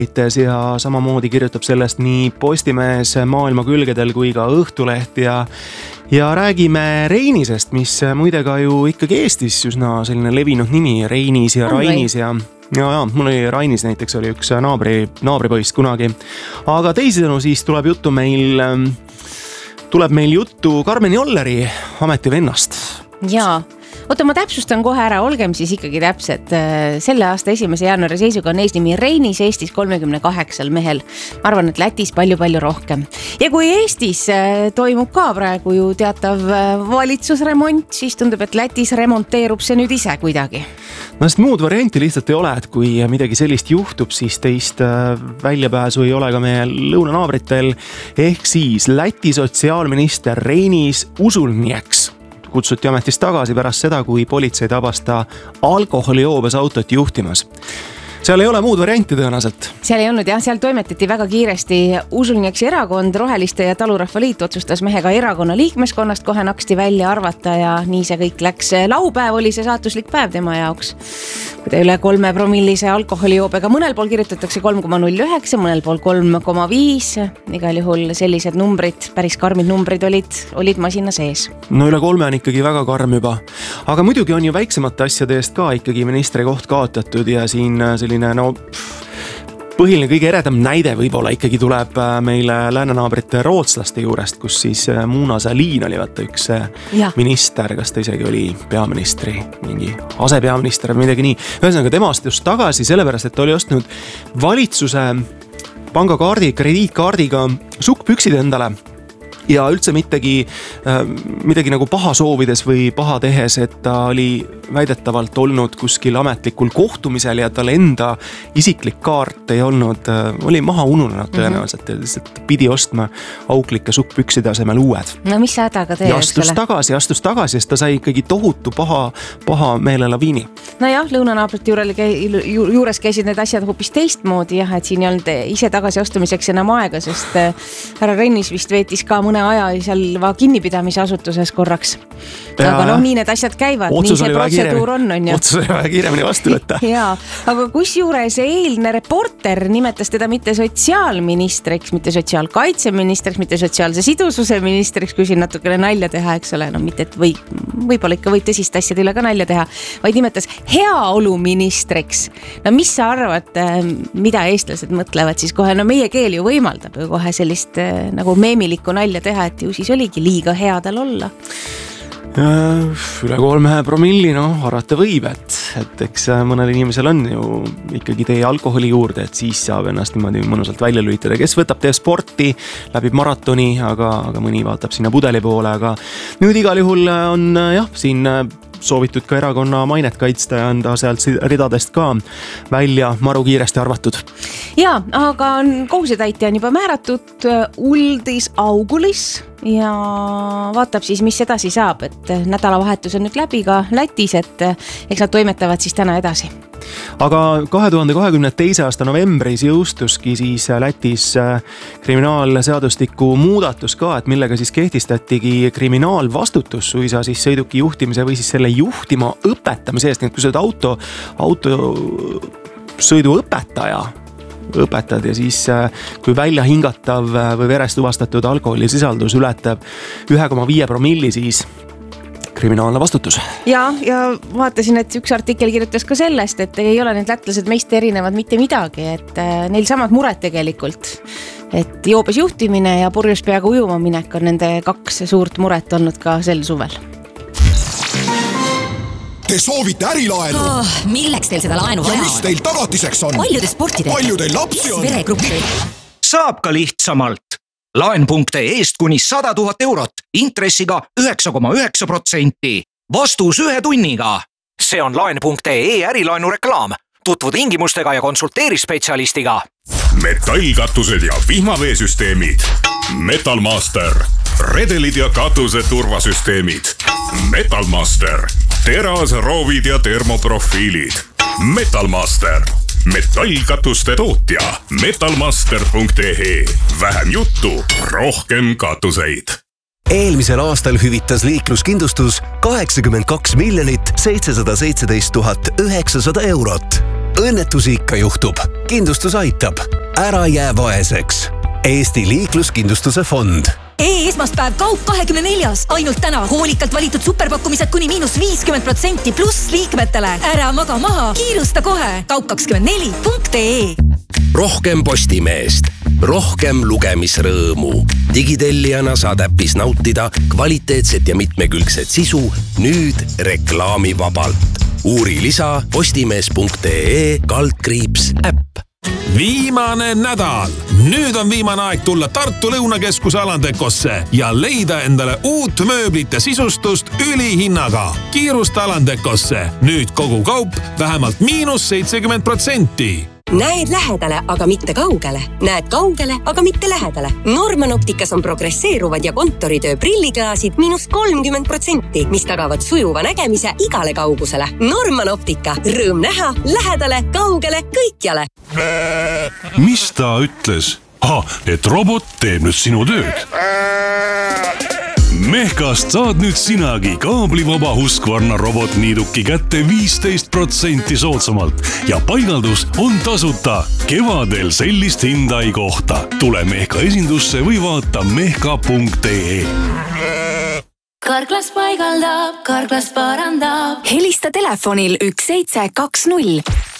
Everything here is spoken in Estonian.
ja samamoodi kirjutab sellest nii Postimees Maailma külgedel kui ka Õhtuleht ja räägime Reinisest, mis muide ka ju ikkagi Eestis üsna selline levinud nimi, Reinis ja Rainis ja mul oli Rainis näiteks oli üks naabripoiss kunagi. Aga teisisõnu siis tuleb meil juttu Karmen Jolleri ametivennast. Jaa. Oota, ma täpsustan kohe ära, olgem siis ikkagi täpsed. Selle aasta 1. jaanuari seisuga on eesnimi Reinis, Eestis 38 mehel. Ma arvan, et Lätis palju rohkem. Ja kui Eestis toimub ka praegu ju teatav valitsusremont, siis tundub, et Lätis remonteerub see nüüd ise kuidagi. No sest muud varianti lihtsalt ei ole, et kui midagi sellist juhtub, siis teist väljapääsu ei ole ka meie lõunanaabritel. Ehk siis Läti sotsiaalminister Reinis Usulnieks kutsuti ametist tagasi pärast seda, kui politsei tabas ta alkoholijoobes autot juhtimas. Seal ei ole muud varianti tõenäoliselt. Seal ei olnud jah, seal toimetati väga kiiresti. Usulnieks erakond, Roheliste ja Talurahvaliit otsustas mehega erakonna liikmeskonnast kohe naksti välja arvata ja nii see kõik läks. Laupäev oli see saatuslik päev tema jaoks. Kui ta üle 3-promillise alkoholijoobega, mõnel pool kirjutatakse 3,09, mõnel pool 3,5. Igal juhul sellised numbrid, päris karmid numbrid olid masina sees. No üle 3 on ikkagi väga karm juba. Aga muidugi on ju väiksemate asjade eest ka ikkagi ministri koht kaotatud ja siin põhiline kõige eredam näide võib-olla ikkagi tuleb meile läänenaabrite rootslaste juurest, kus siis Mona Sahlin oli vaata üks minister, kas ta isegi oli peaministri, mingi asepeaminister või midagi nii. Ühesõnaga tema astus tagasi sellepärast, et ta oli ostnud valitsuse pangakaardi, krediitkaardiga sukkpüksid endale. Ja üldse midagi nagu paha soovides või paha tehes, et ta oli väidetavalt olnud kuskil ametlikul kohtumisel ja tal enda isiklik kaart ei olnud, oli maha ununenud tõenäoliselt ja lihtsalt pidi ostma auklike sukkpükside asemel uued. No mis hädaga tee? Ja astus tagasi, sest ta sai ikkagi tohutu paha meelelaviini. No jah, lõunanaabrite juures käisid need asjad hoopis teistmoodi jah, et siin ei olnud ise tagasi astumiseks enam aega, sest härra Rennis vist veetis ka mõne aja seal kinnipidamise asutuses korraks. Aga nii need asjad käivad, nii see protseduur on ju. Otsus oli väga kiiremini vastu võtta. Jaa, aga kusjuures eilne reporter nimetas teda mitte sotsiaalministriks, mitte sotsiaalkaitseministriks, mitte sotsiaalse sidususe ministriks, kui siin natukene nalja teha, eks ole, no mitte, et võib-olla ikka võib tõsist asjad üle ka nalja teha, vaid nimetas heaoluministriks. No mis sa arvad, mida eestlased mõtlevad siis kohe, no meie keel ju võimaldab ju kohe sellist nagu meemilikku nalja teha, et ju siis oligi liiga hea tal olla. Üle 3 promilli, arvata võib, et eks mõnel inimesel on ju ikkagi tee alkoholi juurde, et siis saab ennast niimoodi mõnusalt välja lülitada. Kes võtab tee sporti, läbib maratoni, aga mõni vaatab sinna pudeli poole, aga nüüd igal juhul on siin soovitud ka erakonna mainet kaitsta ja on ta sealt ridadest ka välja maru kiiresti arvatud. Jaa, aga kohusetäitja on juba määratud Uldis Augulis ja vaatab siis, mis edasi saab, et nädalavahetus on nüüd läbi ka Lätis, et eks nad toimetavad siis täna edasi. Aga 2022. aasta novembris jõustuski siis Lätis kriminaalseadustiku muudatus ka, et millega siis kehtistatigi kriminaalvastutus suisa siis sõiduki juhtimise või siis selle juhtima õpetamise eest, nii et kui sa oled autosõidu õpetad ja siis kui välja hingatav või veres tuvastatud alkoholisisaldus ületab 1,5 promilli, siis kriminaalne vastutus. Ja vaatasin, et üks artikkel kirjutas ka sellest, et ei ole need lätlased meist erinevad mitte midagi, et neil samad mured tegelikult. Et joobes juhtimine ja purjus peaga ujuma minek on nende 2 suurt muret olnud ka sel suvel. Te soovite ärilaenu? Milleks teil seda laenu vaja on? Ja mis teil tagatiseks on? Palju te sporti teete? Palju teil lapsi on? Veregruppi. Saab ka lihtsamalt. Laen.eest kuni 100 000 eurot, intressiga 9,9%. Vastus 1 tunniga. See on laen.ee ärilaenu reklaam. Tutvu tingimustega ja konsulteeri spetsialistiga. Metallkatused ja vihmaveesüsteemid. Metalmaster. Redelid ja katuse turvasüsteemid. Metalmaster. Teras, roovid ja termoprofiilid. Metalmaster. Metallkatuste tootja. Metalmaster.ee. Vähem juttu, rohkem katuseid. Eelmisel aastal hüvitas liikluskindlustus 82 717 900 eurot. õnnetusi ikka juhtub. Kindlustus aitab. Ära jää vaeseks. Eesti Liikluskindlustuse Fond. E-esmaspäev Kaup 24. Ainult täna hoolikalt valitud superpakkumised kuni -50% pluss liikmetele. Ära maga maha, kiirusta kohe. kaup24.ee. Rohkem Postimeest, rohkem lugemisrõõmu. Digitellijana saad äppis nautida kvaliteetset ja mitmekülgset sisu nüüd reklaamivabalt. Uuri lisa postimees.ee/äpp. Viimane nädal. Nüüd on viimane aeg tulla Tartu Lõunakeskuse Alandekosse ja leida endale uut mööblit ja sisustust ülihinnaga. Kiirusta Alandekosse. Nüüd kogu kaup vähemalt -70%. Näed lähedale, aga mitte kaugele. Näed kaugele, aga mitte lähedale. Norman Opticas on progresseeruvad ja kontoritöö prilliklaasid -30%, mis tagavad sujuva nägemise igale kaugusele. Norman Optica. Rõõm näha, lähedale, kaugele, kõikjale. Mis ta ütles? Et robot teeb nüüd sinu tööd. Mehkast saad nüüd sinagi kaablivaba Husqvarna robotniiduki kätte 15% soodsamalt ja paigaldus on tasuta. Kevadel sellist hinda ei kohta. Tule Mehka esindusse või vaata mehka.ee. Karklas paigaldab, Karklas parandab. Helista telefonil 1720.